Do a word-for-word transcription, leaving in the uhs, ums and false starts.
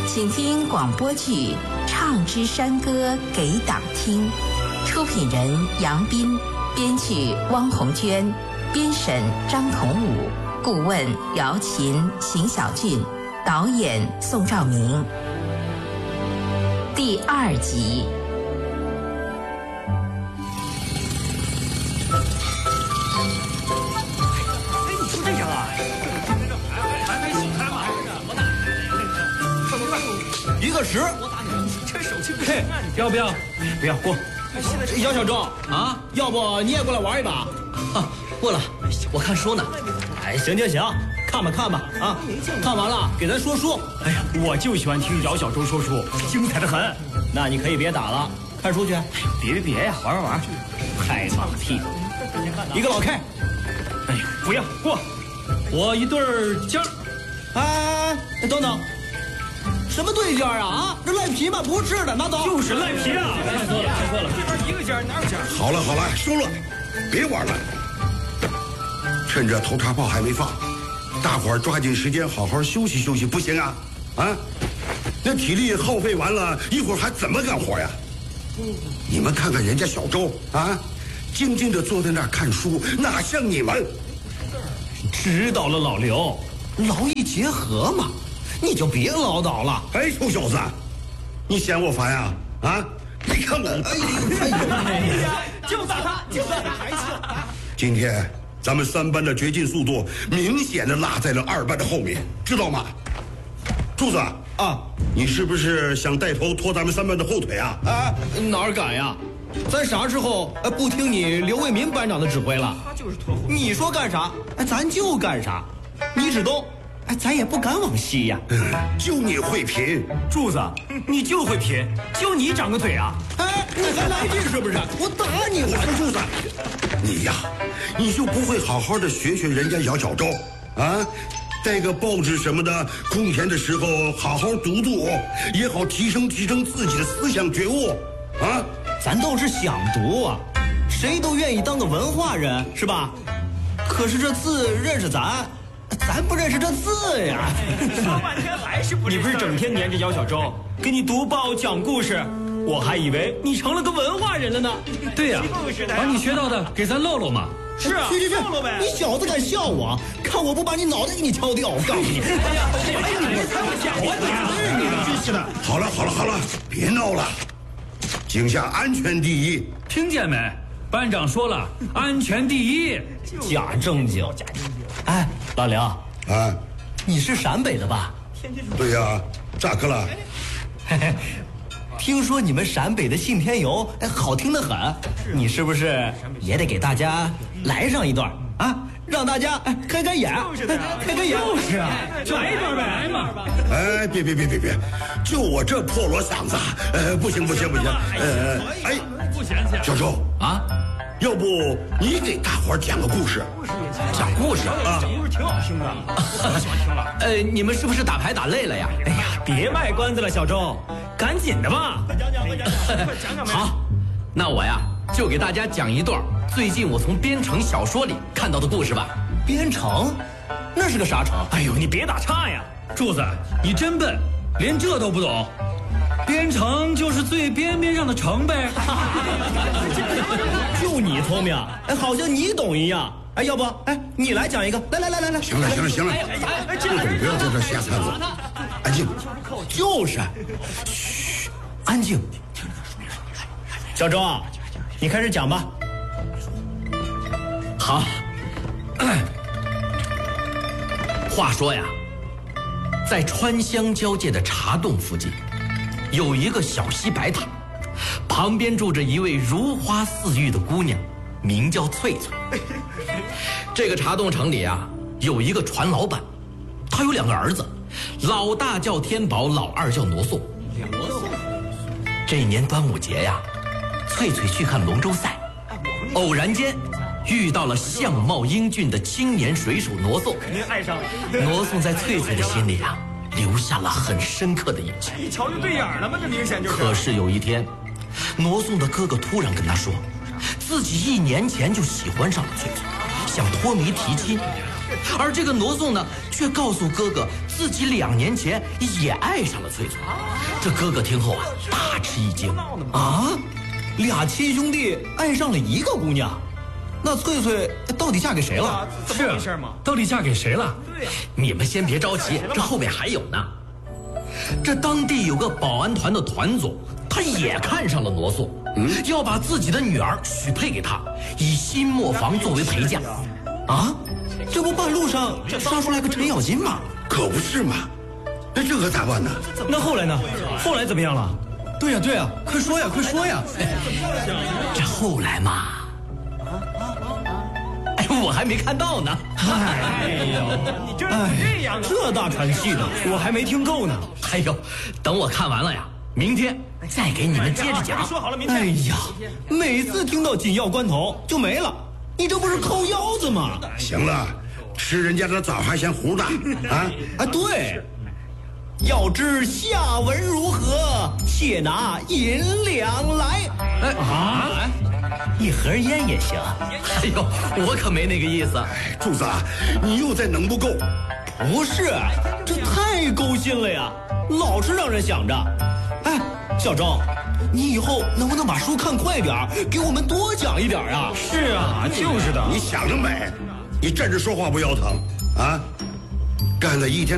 请听广播剧《唱支山歌给党听》，出品人杨斌，编剧汪红娟，编审张同武，顾问姚琴、邢小俊，导演宋兆明。第二集。 哎，你说这张啊，还没洗开吗？快快快，一个十。这手气不行啊！你要不要？不要过。姚小周啊，要不你也过来玩一把？ 啊，过来，我看书呢。 哎，行行行，看吧看吧啊，看完了给咱说书。哎呀，我就喜欢听姚小周说书，精彩的很。那你可以别打了，看书去。哎，别别别呀，玩玩玩，拍马屁。一个老 K。哎呀，不要过，我一对儿尖儿。哎，等等。什么对尖啊啊！这赖皮吗？不是的，拿走。就是赖皮啊！太错了，太错了。这边一个尖哪有尖？ 好了好了，收了，别玩了。趁着头茶炮还没放，大伙儿抓紧时间好好休息休息，不行啊？啊，那体力耗费完了，一会儿还怎么干活呀？你们看看人家小周啊，静静地坐在那儿看书，哪像你们？ 知道了，老刘，劳逸结合嘛。你就别唠叨了。 哎，臭小子，你嫌我烦呀？啊，你看我，哎呦，哎呀， 就打他，就打他，还行。 今天咱们三班的掘进速度明显的落在了二班的后面，知道吗？柱子啊，你是不是想带头拖咱们三班的后腿啊？ 啊，哪儿敢呀！咱啥时候呃不听你刘卫民班长的指挥了？他就是拖后腿。你说干啥，哎，咱就干啥。你指东。哎，咱也不敢往西呀。 就你会贫， 柱子，你就会贫，就你长个腿啊！哎，你还来劲是不是？我打你！ 我说柱子，你呀，你就不会好好的学学人家姚小周啊？带个报纸什么的，空闲的时候好好读读，也好提升提升自己的思想觉悟啊！ 咱倒是想读啊，谁都愿意当个文化人，是吧？可是这字认识咱。咱不认识这字呀！说半天还是不认识。你不是整天黏着姚小周，给你读报讲故事，我还以为你成了个文化人了呢。 对呀，把你学到的给咱露露嘛。 是啊，去去去，露露呗！你小子敢笑我，看我不把你脑袋给你敲掉！我告诉你，哎呀，哎，你不开我讲话你，你真是的。 好了好了好了，别闹了，井下安全第一， 听见没？班长说了，安全第一。 假正经，假正经。哎，老刘啊，你是陕北的吧？ 对呀，咋个了？ 嘿嘿，听说你们陕北的信天游，哎，好听得很。你是不是也得给大家来上一段啊？让大家哎开开眼，开开眼。 就是啊，就来一段呗，来嘛。 哎，别别别别别，就我这破锣嗓子，呃，不行不行不行，呃，哎， 不嫌弃。 小周啊。 要不你给大伙儿讲个故事？ 讲故事啊，讲故事挺好听的，我喜欢听了。 呃，你们是不是打牌打累了呀？ 哎呀，别卖关子了，小周，赶紧的吧。快讲讲，快讲讲，快讲讲呗。 好，那我呀就给大家讲一段最近我从编程小说里看到的故事吧。 编程？那是个啥程？ 哎呦，你别打岔呀，柱子，你真笨，连这都不懂。编程就是最边边上的程呗。 就你聪明，哎，好像你懂一样。哎，要不，哎，你来讲一个，来来来来来。 行了行了行了，不懂不要在这瞎掺和，安静。 就是，嘘，安静。小周啊，你开始讲吧。 好。话说呀，在川湘交界的茶洞附近，有一个小溪白塔，旁边住着一位如花似玉的姑娘，名叫翠翠。这个茶洞城里啊，有一个船老板，他有两个儿子，老大叫天宝，老二叫罗宋。这年端午节呀，翠翠去看龙舟赛，偶然间遇到了相貌英俊的青年水手罗宋。 肯定爱上了。 罗宋在翠翠的心里啊，留下了很深刻的印象。 一瞧就对眼了吗？这明显就是。 可是有一天，罗宋的哥哥突然跟他说，自己一年前就喜欢上了翠翠，想脱媒提亲。而这个罗宋呢，却告诉哥哥自己两年前也爱上了翠翠。这哥哥听后啊，大吃一惊啊！俩亲兄弟爱上了一个姑娘，那翠翠到底嫁给谁了？ 是啊，事吗？到底嫁给谁了？ 对呀，你们先别着急，这后面还有呢。这当地有个保安团的团总，他也看上了罗素，嗯，要把自己的女儿许配给他，以新磨坊作为陪嫁。 啊，这不半路上杀出来个程咬金吗？ 可不是嘛，那这可咋办呢？ 那后来呢？后来怎么样了？对呀对呀，快说呀快说呀！ 这后来嘛，哎，我还没看到呢。 哎呦，你这这样，这大传戏的我还没听够呢。 哎呦，等我看完了呀，明天再给你们接着讲。 说好了，明天。哎呀，每次听到紧要关头就没了，你这不是抠腰子吗？ 行了，吃人家的枣还嫌糊大啊！ 啊，对。要知下文如何，且拿银两来。 哎啊， 一盒烟也行。 哎呦，我可没那个意思。 哎，柱子，你又在能不够？ 不是，这太勾心了呀，老是让人想着。哎，小钟，你以后能不能把书看快点，给我们多讲一点啊？ 是啊，就是的。 你想得美，你站着说话不腰疼啊？干了一天